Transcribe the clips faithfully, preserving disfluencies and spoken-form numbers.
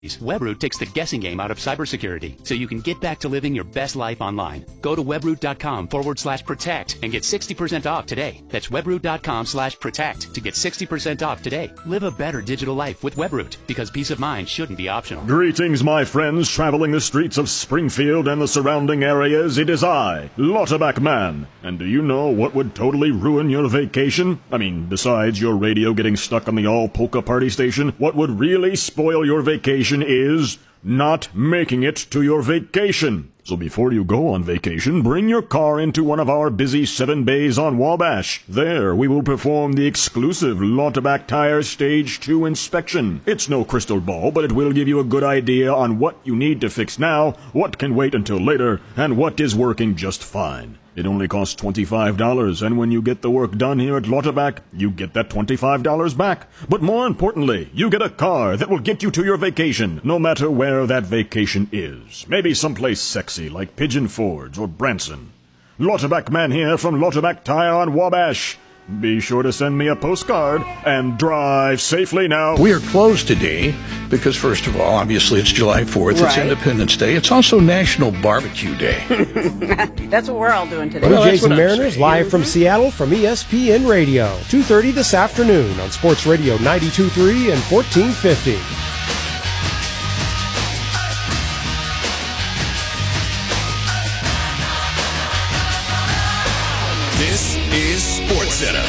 Webroot takes the guessing game out of cybersecurity, so you can get back to living your best life online. Go to webroot.com forward slash protect and get sixty percent off today. That's webroot.com slash protect to get sixty percent off today. Live a better digital life with Webroot, because peace of mind shouldn't be optional. Greetings, my friends, traveling the streets of Springfield and the surrounding areas. It is I, Lauterbach Man. And do you know what would totally ruin your vacation? I mean, besides your radio getting stuck on the all-polka party station, what would really spoil your vacation is not making it to your vacation. So before you go on vacation, bring your car into one of our busy seven bays on Wabash. There, we will perform the exclusive Lauterbach Tire Stage two inspection. It's no crystal ball, but it will give you a good idea on what you need to fix now, what can wait until later, and what is working just fine. It only costs twenty-five dollars, and when you get the work done here at Lauterbach, you get that twenty-five dollars back. But more importantly, you get a car that will get you to your vacation, no matter where that vacation is. Maybe someplace sexy like Pigeon Forge or Branson. Lauterbach Man here from Lauterbach Tire on Wabash. Be sure to send me a postcard and drive safely now. We are closed today because, first of all, obviously it's July fourth. Right. It's Independence Day. It's also National Barbecue Day. That's what we're all doing today. Blue Well, Jays and that's what I'm Mariners saying. live from Seattle from E S P N Radio. two thirty this afternoon on Sports Radio ninety-two point three and fourteen fifty. This is SportsCenter.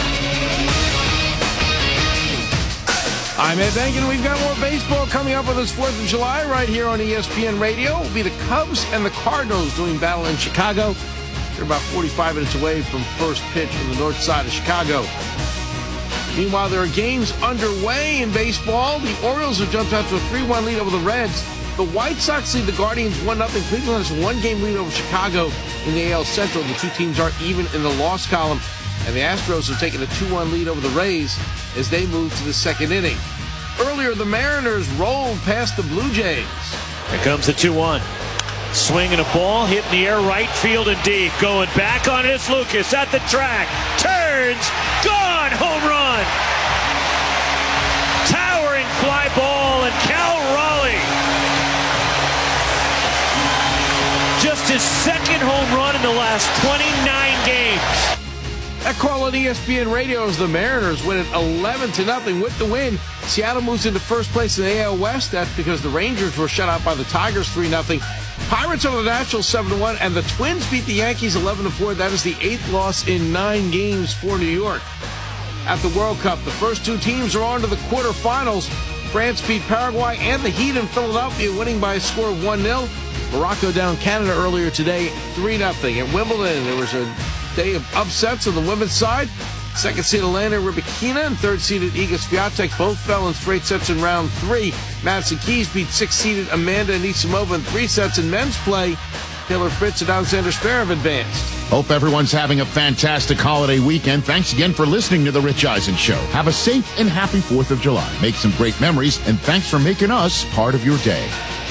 I'm Ed Benkin. We've got more baseball coming up on this fourth of July right here on E S P N Radio. It will be the Cubs and the Cardinals doing battle in Chicago. They're about forty-five minutes away from first pitch from the north side of Chicago. Meanwhile, there are games underway in baseball. The Orioles have jumped out to a three one lead over the Reds. The White Sox lead the Guardians one nothing. Cleveland has a one-game lead over Chicago in the A L Central. The two teams are even in the loss column. And the Astros have taken a two one lead over the Rays as they move to the second inning. Earlier, the Mariners rolled past the Blue Jays. Here comes the two one. Swinging a ball, hit in the air, right field and deep. Going back on it, it's Lucas at the track. Turns, gone, home run. Towering fly ball, and Cal Raleigh. Just his second home run in the last twenty-nine games. That call on E S P N Radio as the Mariners win it eleven to nothing with the win. Seattle moves into first place in the A L West. That's because the Rangers were shut out by the Tigers three nothing. Pirates over the Nationals seven to one, and the Twins beat the Yankees eleven to four. That is the eighth loss in nine games for New York. At the World Cup, the first two teams are on to the quarterfinals. France beat Paraguay and the Heat in Philadelphia, winning by a score of one nil. Morocco down Canada earlier today, three nothing. At Wimbledon, there was a day of upsets on the women's side. Second seed Elena Rybakina and third seeded Iga Swiatek both fell in straight sets in round three. Madison Keys beat sixth seeded Amanda Anisimova in three sets in men's play. Taylor Fritz and Alexander Zverev advanced. Hope everyone's having a fantastic holiday weekend. Thanks again for listening to The Rich Eisen Show. Have a safe and happy fourth of July. Make some great memories, and thanks for making us part of your day.